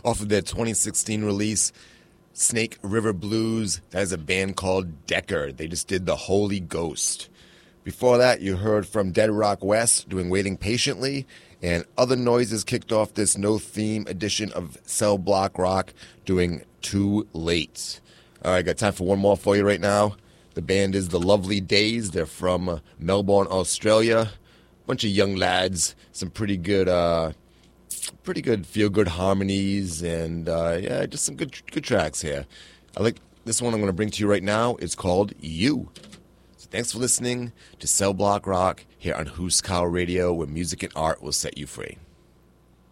off of their 2016 release, Snake River Blues. That is a band called Decker. They just did The Holy Ghost. Before that, you heard from Dead Rock West doing Waiting Patiently, and Other Noises kicked off this no-theme edition of Cell Block Rock doing Too Late. All right, got time for one more for you right now. The band is The Lovely Days. They're from Melbourne, Australia. Bunch of young lads, some pretty good feel-good harmonies, and just some good tracks here. I like this one I'm going to bring to you right now. It's called You. So thanks for listening to Cell Block Rock here on Huskau Radio, where music and art will set you free.